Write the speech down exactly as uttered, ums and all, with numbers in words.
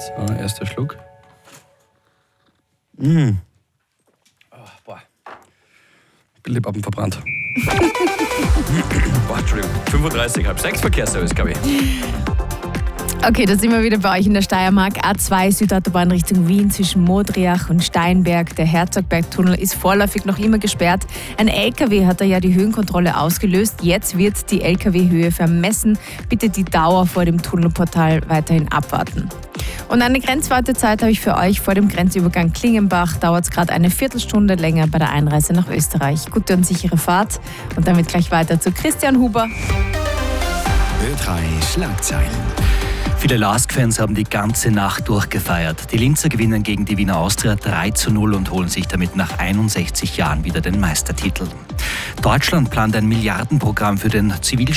So, erster Schluck. Mm. Oh, boah. Lippen verbrannt. Boah, Entschuldigung. fünfunddreißig, halb sechs Verkehrsservice, glaube ich. Okay, da sind wir wieder bei euch in der Steiermark. A zwei Südautobahn Richtung Wien zwischen Modriach und Steinberg. Der Herzogbergtunnel ist vorläufig noch immer gesperrt. Ein L K W hat da ja die Höhenkontrolle ausgelöst. Jetzt wird die L K W-Höhe vermessen. Bitte die Dauer vor dem Tunnelportal weiterhin abwarten. Und eine Grenzwartezeit habe ich für euch vor dem Grenzübergang Klingenbach. Dauert es gerade eine Viertelstunde länger bei der Einreise nach Österreich. Gute und sichere Fahrt. Und damit gleich weiter zu Christian Huber. Ö drei Schlagzeilen. Viele Lask-Fans haben die ganze Nacht durchgefeiert. Die Linzer gewinnen gegen die Wiener Austria drei zu null und holen sich damit nach einundsechzig Jahren wieder den Meistertitel. Deutschland plant ein Milliardenprogramm für den Zivil